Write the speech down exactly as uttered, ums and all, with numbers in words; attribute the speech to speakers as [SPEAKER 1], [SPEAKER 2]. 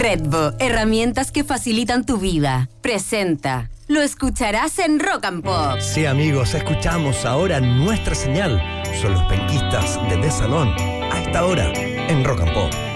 [SPEAKER 1] Redbo, herramientas que facilitan tu vida. Presenta. Lo escucharás en Rock and Pop.
[SPEAKER 2] Sí, amigos, escuchamos ahora nuestra señal. Son los penquistas de The Salón. A esta hora, en Rock and Pop.